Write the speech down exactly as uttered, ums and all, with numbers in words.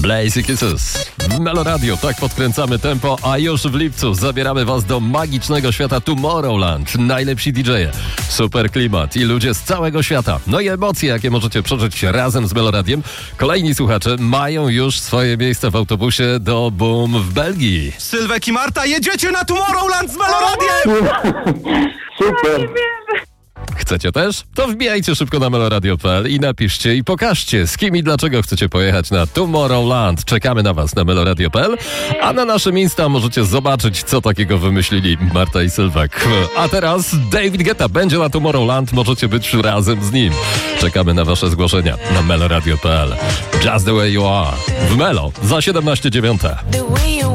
Blazy Kisses w Melo Radio. Tak podkręcamy tempo, a już w lipcu zabieramy was do magicznego świata Tomorrowland. Najlepsi didżeje, super klimat i ludzie z całego świata. No i emocje, jakie możecie przeżyć razem z Melo Radiem. Kolejni słuchacze mają już swoje miejsce w autobusie do Boom w Belgii. Sylwek i Marta, jedziecie na Tomorrowland z Melo Radiem! Super. Chcecie też? To wbijajcie szybko na meloradio kropka p l i napiszcie i pokażcie, z kim i dlaczego chcecie pojechać na Tomorrowland. Czekamy na was na meloradio kropka p l, a na naszym Insta możecie zobaczyć, co takiego wymyślili Marta i Sylwek. A teraz David Guetta będzie na Tomorrowland, możecie być razem z nim. Czekamy na wasze zgłoszenia na meloradio kropka p l. Just the way you are. W Melo za siedemnaście dziewiąte.